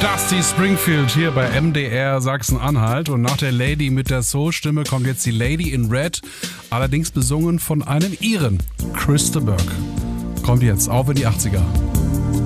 Dusty Springfield hier bei MDR Sachsen-Anhalt. Und nach der Lady mit der Soul-Stimme kommt jetzt die Lady in Red, allerdings besungen von einem Iren, Chris de Burgh. Kommt jetzt, auf in die 80er.